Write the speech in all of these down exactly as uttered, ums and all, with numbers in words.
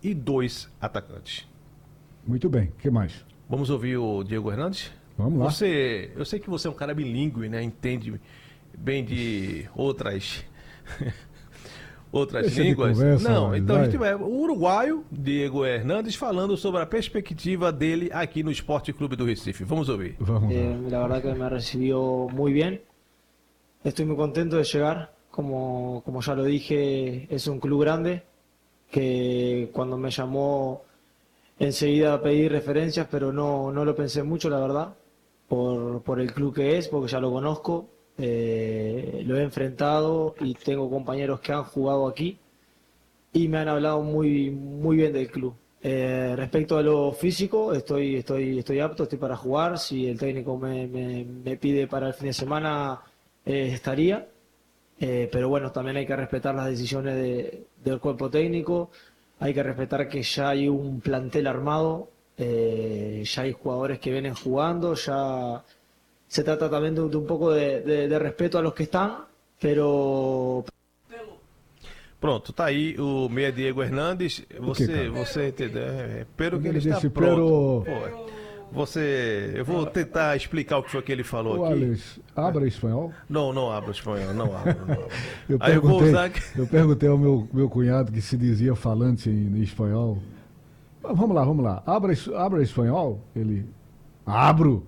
e dois atacantes. Muito bem, o que mais? Vamos ouvir o Diego Hernandes? Vamos lá. Você, eu sei que você é um cara bilíngue, né? Entende bem de outras outras Deixa de línguas. conversa, Não, mas então a vai. gente vai. O uruguaio Diego Hernandes falando sobre a perspectiva dele aqui no Esporte Clube do Recife. Vamos ouvir. Vamos lá. Eh, la verdad que me recibió muy bien. Estoy muy contento de llegar. Como, como ya lo dije, es un club grande que cuando me llamó enseguida pedí referencias, pero no, no lo pensé mucho, la verdad, por, por el club que es, porque ya lo conozco, eh, lo he enfrentado y tengo compañeros que han jugado aquí y me han hablado muy, muy bien del club. Eh, respecto a lo físico, estoy, estoy, estoy apto, estoy para jugar. Si el técnico me, me, me pide para el fin de semana, eh, estaría. Eh, pero bueno, también hay que respetar las decisiones de- del cuerpo técnico. Hay que respetar que ya hay un plantel armado, eh, ya hay jugadores que vienen jugando, ya se trata también de, de un poco de, de- de respeto a los que están, pero Pronto, tá aí o meia Diego Hernandes. Você, cara? você entendeu? É, Pero que Ele ele está disse, pronto. pero- Pô, Você, eu vou tentar explicar o que foi que ele falou Ô, aqui. Alex, abra espanhol. Não, não abro espanhol, não abro. Não abro. Eu Aí eu vou perguntei, usar. eu perguntei ao meu, meu cunhado que se dizia falante em, em espanhol. Ah, Vamos lá, vamos lá. Abra, es- abra espanhol? Ele. Abro!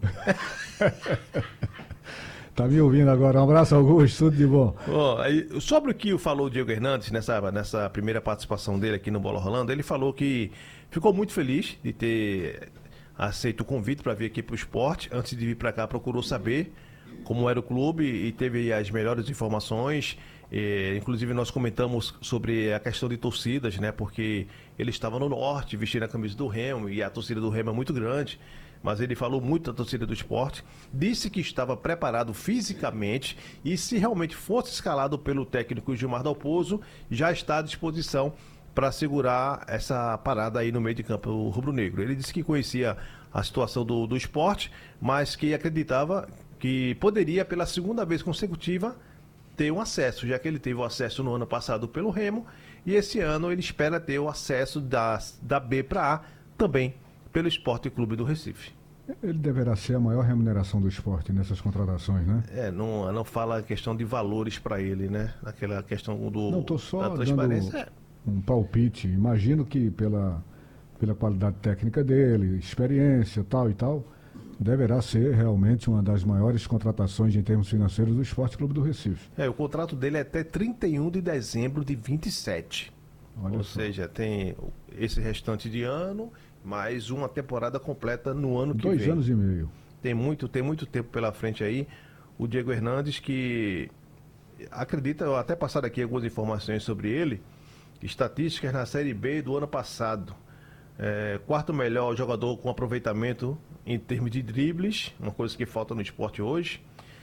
Tá me ouvindo agora? Um abraço, Augusto, tudo de bom. Ó, aí, sobre o que falou o Diego Hernandes nessa, nessa primeira participação dele aqui no Bola Rolando, ele falou que ficou muito feliz de ter aceito o convite para vir aqui para o esporte. Antes de vir para cá, procurou saber como era o clube e teve aí as melhores informações. Eh, inclusive, nós comentamos sobre a questão de torcidas, né? Porque ele estava no norte, vestindo a camisa do Remo, e a torcida do Remo é muito grande. Mas ele falou muito da torcida do esporte, disse que estava preparado fisicamente e, se realmente fosse escalado pelo técnico Gilmar Dalpozo, já está à disposição para segurar essa parada aí no meio de campo rubro-negro. Ele disse que conhecia a situação do, do esporte, mas que acreditava que poderia, pela segunda vez consecutiva, ter um acesso, já que ele teve o acesso no ano passado pelo Remo, e esse ano ele espera ter o acesso da, da B para A também pelo Esporte Clube do Recife. Ele deverá ser a maior remuneração do esporte nessas contratações, né? É, não, não fala a questão de valores para ele, né? Aquela questão do, Não, tô só da dando transparência. É, um palpite. Imagino que pela, pela qualidade técnica dele, experiência, tal e tal, deverá ser realmente uma das maiores contratações em termos financeiros do Esporte Clube do Recife. é, o contrato dele é até trinta e um de dezembro de vinte e sete. Olha Ou só. seja, tem esse restante de ano, mais uma temporada completa no ano que Dois vem. anos e meio. Tem muito, tem muito tempo pela frente aí. O Diego Hernandes, que acredita, eu até passar aqui algumas informações sobre ele, estatísticas na Série B do ano passado. É, quarto melhor jogador com aproveitamento em termos de dribles, uma coisa que falta no esporte hoje.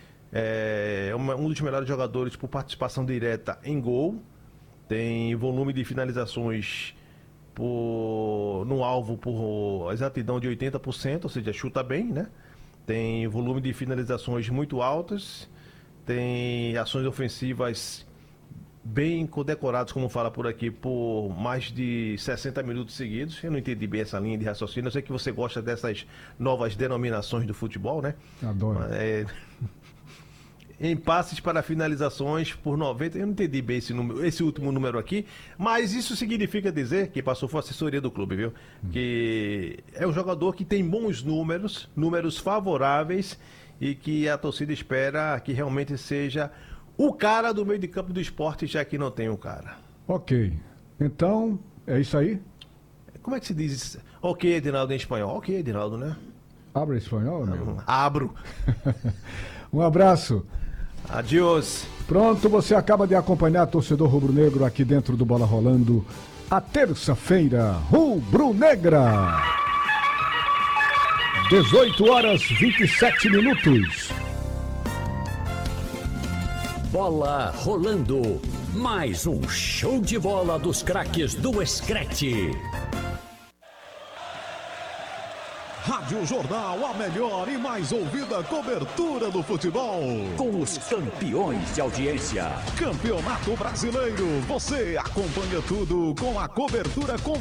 É uma- um dos melhores jogadores por participação direta em gol. Tem volume de finalizações por, no alvo por exatidão de oitenta por cento, ou seja, chuta bem, né? Tem volume de finalizações muito altas, tem ações ofensivas bem condecoradas, como fala por aqui, por mais de sessenta minutos seguidos. Eu não entendi bem essa linha de raciocínio. Eu sei que você gosta dessas novas denominações do futebol, né? Adoro. É, em passes para finalizações por noventa. Eu não entendi bem esse, número, esse último número aqui, mas isso significa dizer que passou foi a assessoria do clube, viu? Que é um jogador que tem bons números, números favoráveis, e que a torcida espera que realmente seja o cara do meio de campo do esporte, já que não tem um cara. Ok. Então, é isso aí? Como é que se diz isso? Ok, Edinaldo, em espanhol. Ok, Edinaldo, né? Abra espanhol, amigo. Abro. Um abraço. Adiós. Pronto, você acaba de acompanhar torcedor rubro-negro aqui dentro do Bola Rolando. A terça-feira rubro-negra. dezoito horas e vinte e sete minutos. Bola rolando. Mais um show de bola dos craques do Screte. Rádio Jornal, a melhor e mais ouvida cobertura do futebol. Com os campeões de audiência. Campeonato Brasileiro, você acompanha tudo com a cobertura com